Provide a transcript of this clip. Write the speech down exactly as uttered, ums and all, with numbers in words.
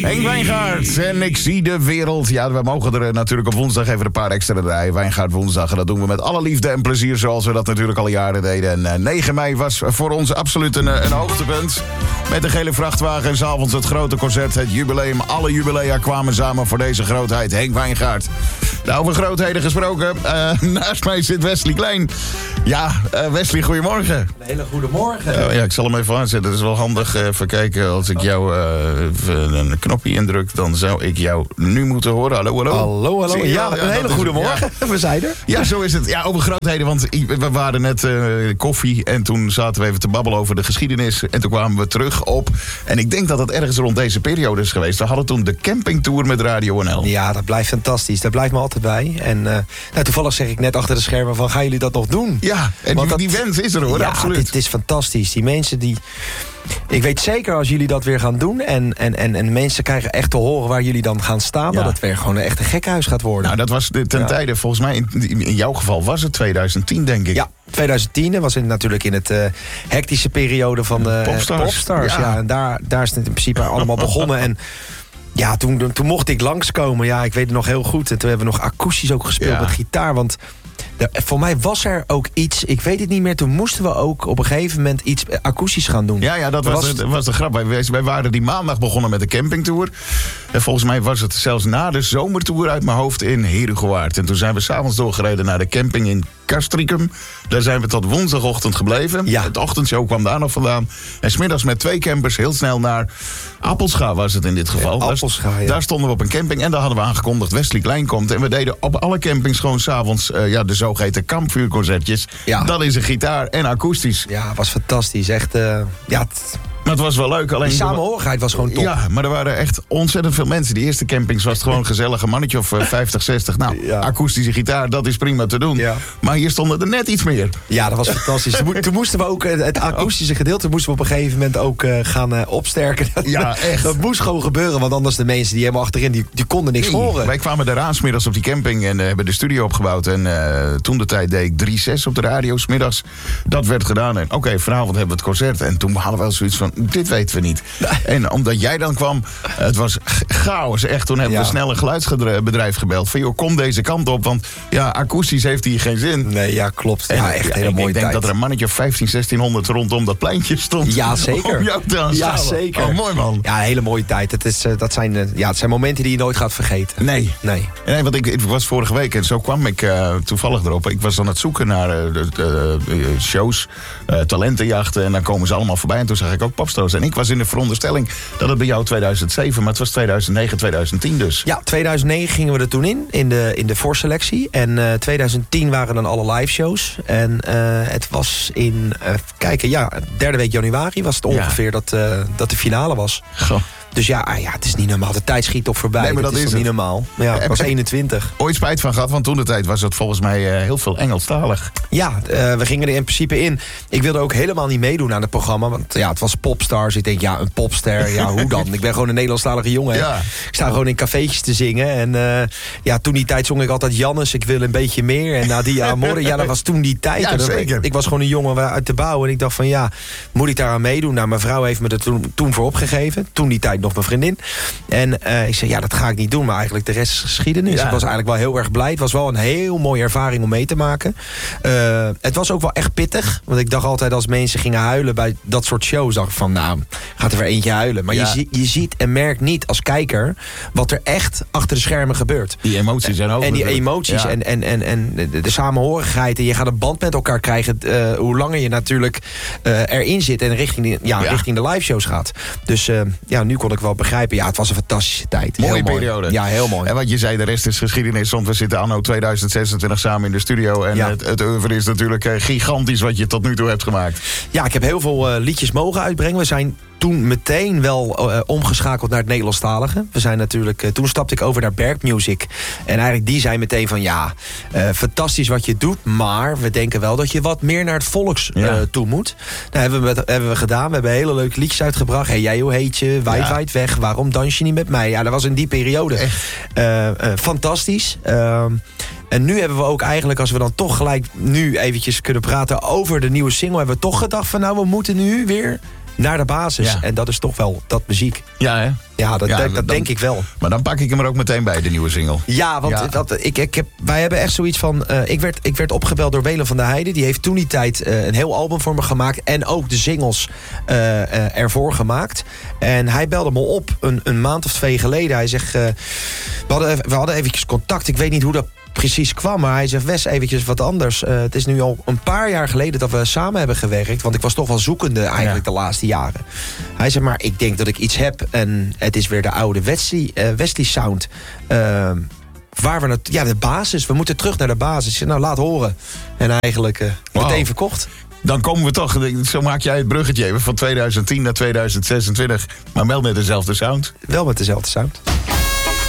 Henk Wijngaard en Ik zie de wereld. Ja, we mogen er natuurlijk op woensdag even een paar extra draaien. Wijngaard woensdag. En dat doen we met alle liefde en plezier, zoals we dat natuurlijk al jaren deden. En uh, negen mei was voor ons absoluut een, een hoogtepunt. Met de gele vrachtwagen en 's avonds het grote concert, het jubileum. Alle jubilea kwamen samen voor deze grootheid. Henk Wijngaard. Nou, over grootheden gesproken. Uh, naast mij zit Wesley Klein. Ja, uh, Wesley, goedemorgen. Een hele goede morgen. Uh, ja, ik zal hem even aanzetten. Dat is wel handig. Uh, even kijken, als ik jou uh, een knopje indruk, dan zou ik jou nu moeten horen. Hallo, hallo. Hallo, hallo. Ja, ja, een hele goede morgen. Ja. We zijn er. Ja, zo is het. Ja, over grootheden, want we waren net uh, koffie en toen zaten we even te babbelen over de geschiedenis. En toen kwamen we terug op, en ik denk dat het ergens rond deze periode is geweest. We hadden toen de campingtour met Radio N L. Ja, dat blijft fantastisch. Dat blijft me altijd bij. En uh, nou, toevallig zeg ik net achter de schermen van, gaan jullie dat nog doen? Ja, en die, dat, die wens is er hoor, ja, absoluut. Het is fantastisch. Die mensen die... Ik weet zeker als jullie dat weer gaan doen en, en, en, en mensen krijgen echt te horen waar jullie dan gaan staan, ja, dat het weer gewoon een echte gekhuis gaat worden. Nou, dat was de, ten ja. tijde, volgens mij, in, in jouw geval was het twintig tien, denk ik. Ja, twintig tien was het natuurlijk in het uh, hectische periode van de Popstars. Popstars ja. ja, en daar, daar is het in principe allemaal begonnen. En ja, toen, toen mocht ik langskomen. Ja, ik weet het nog heel goed. En toen hebben we nog akoestisch ook gespeeld ja. met gitaar, want de, voor mij was er ook iets, ik weet het niet meer, toen moesten we ook op een gegeven moment iets akoestisch gaan doen. Ja, ja dat, was, was, de, was de grap. Wij, wij waren die maandag begonnen met de campingtour. En volgens mij was het zelfs na de zomertour uit mijn hoofd in Herugewaard. En toen zijn we s'avonds doorgereden naar de camping in Castricum. Daar zijn we tot woensdagochtend gebleven. Ja. Het ochtendshow kwam daar nog vandaan. En 's middags met twee campers heel snel naar Appelscha was het in dit geval. Ja, Appelscha, daar, ja. daar stonden we op een camping en daar hadden we aangekondigd Wesley Klein komt. En we deden op alle campings gewoon s'avonds uh, ja, de zogeheten kampvuurconcertjes. Ja. Dat is een gitaar en akoestisch. Ja, het was fantastisch. Echt, uh, ja... T- Maar het was wel leuk. Alleen die samenhorigheid was gewoon top. Ja, maar er waren echt ontzettend veel mensen. Die eerste campings was het gewoon een gezellige mannetje of uh, vijftig, zestig. Nou, ja. akoestische gitaar, dat is prima te doen. Ja. Maar hier stonden er net iets meer. Ja, dat was fantastisch. Toen moesten we ook het akoestische gedeelte moesten we op een gegeven moment ook uh, gaan uh, opsterken. Ja, echt. Dat moest gewoon gebeuren, want anders de mensen die helemaal achterin, die, die konden niks nee, horen. Wij kwamen daar aan 's middags op die camping en uh, hebben de studio opgebouwd. En uh, toen de tijd deed ik drie zes op de radio 's middags. Dat werd gedaan. En oké, okay, vanavond hebben we het concert. En toen hadden we wel zoiets van, dit weten we niet. En omdat jij dan kwam, het was chaos echt. Toen hebben ja. we snel een geluidsbedrijf gebeld. Van joh, kom deze kant op, want ja, akoestisch heeft hier geen zin. Nee, ja, klopt. En, ja, echt ja, hele ik mooie denk tijd. dat er een mannetje of vijftien, zestienhonderd rondom dat pleintje stond. Ja, zeker. Om jou te aanschouwen. Ja, zeker. Oh, mooi man. Ja, een hele mooie tijd. Het, is, uh, dat zijn, uh, ja, het zijn momenten die je nooit gaat vergeten. Nee. Nee. Nee, want ik, ik was vorige week en zo kwam ik uh, toevallig erop. Ik was aan het zoeken naar uh, de, uh, shows, uh, talentenjachten. En dan komen ze allemaal voorbij. En toen zag ik ook Popstars. En ik was in de veronderstelling dat het bij jou tweeduizend zeven, maar het was tweeduizend negen, tweeduizend tien dus. Ja, tweeduizend negen gingen we er toen in, in de, in de voorselectie. En uh, tweeduizend tien waren dan alle live shows. En uh, het was in, uh, kijken, ja, derde week januari was het ongeveer ja. dat, uh, dat de finale was. Goh. Dus ja, ja, het is niet normaal. De tijd schiet toch voorbij. Nee, maar dat, dat is, is niet normaal. Ja, ik was eenentwintig. Ooit spijt van gehad, want toen de tijd was het volgens mij uh, heel veel Engelstalig. Ja, uh, we gingen er in principe in. Ik wilde ook helemaal niet meedoen aan het programma. Want ja, het was Popstars. Ik denk, ja, een popster, ja, hoe dan? Ik ben gewoon een Nederlandstalige jongen. Ja. Ik sta gewoon in cafeetjes te zingen. En uh, ja, toen die tijd zong ik altijd Jannes, ik wil een beetje meer. En Nadia Amore, ja, dat was toen die tijd. Ja, zeker. Ik, ik was gewoon een jongen uit de bouw. En ik dacht van, ja, moet ik daar aan meedoen? Nou, mijn vrouw heeft me er toen, toen voor opgegeven. Toen die tijd nog mijn vriendin. En uh, ik zei, ja, dat ga ik niet doen. Maar eigenlijk de rest is geschiedenis. Ja. Ik was eigenlijk wel heel erg blij. Het was wel een heel mooie ervaring om mee te maken. Uh, het was ook wel echt pittig. Want ik dacht altijd als mensen gingen huilen bij dat soort shows, dacht ik van, nou, gaat er weer eentje huilen. Maar ja. je, je ziet en merkt niet als kijker wat er echt achter de schermen gebeurt. Die emoties zijn over. En die emoties ja. en, en, en, en de, de samenhorigheid. En je gaat een band met elkaar krijgen. Uh, hoe langer je natuurlijk uh, erin zit en richting de, ja, ja. richting de live shows gaat. Dus uh, ja, nu kon ik wel begrijpen. Ja, het was een fantastische tijd. Mooie heel periode. Mooi. Ja, heel mooi. En wat je zei, de rest is geschiedenis. Want we zitten anno tweeduizend zesentwintig samen in de studio. En ja. het, het oeuvre is natuurlijk uh, gigantisch wat je tot nu toe hebt gemaakt. Ja, ik heb heel veel uh, liedjes mogen uitbrengen. We zijn toen meteen wel uh, omgeschakeld naar het Nederlandstalige. We zijn natuurlijk, uh, toen stapte ik over naar Berg Music. En eigenlijk die zei meteen van ja, uh, fantastisch wat je doet, maar we denken wel dat je wat meer naar het volks uh, ja. toe moet. Nou, hebben we, hebben we gedaan. We hebben hele leuke liedjes uitgebracht. Hey, jij, hoe heet je? Wijd, ja. wijd weg. Waarom dans je niet met mij? Ja, dat was in die periode uh, uh, fantastisch. Uh, En nu hebben we ook eigenlijk, als we dan toch gelijk nu eventjes kunnen praten over de nieuwe single, hebben we toch gedacht van nou, we moeten nu weer naar de basis. Ja. En dat is toch wel dat muziek. Ja, hè? Ja, dat, Ja, dat, dat dan- denk ik wel. Maar dan pak ik hem er ook meteen bij, de nieuwe single. Ja, want Ja. Dat, ik, ik heb, wij hebben echt zoiets van... eh, ik, werd, ik werd opgebeld door Welen van der Heijden. Die heeft toen die tijd eh, een heel album voor me gemaakt. En ook de singles eh, eh, ervoor gemaakt. En hij belde me op een, een maand of twee geleden. Hij zegt... eh, we, hadden, even- we hadden eventjes contact. Ik weet niet hoe dat precies kwam. Maar hij zegt, Wes, eventjes wat anders. Eh, het is nu al een paar jaar geleden dat we samen hebben gewerkt. Want ik was toch wel zoekende eigenlijk Ja. de laatste jaren. Hij zegt, maar ik denk dat ik iets heb. En het is weer de oude Wesley, eh, Wesley sound. Eh, waar we het, ja, de basis. We moeten terug naar de basis. Ik zeg, nou, laat horen. En eigenlijk eh, Wauw. meteen verkocht. Dan komen we toch, zo maak jij het bruggetje even van tweeduizend tien naar tweeduizend zesentwintig. Maar wel met dezelfde sound. Wel met dezelfde sound.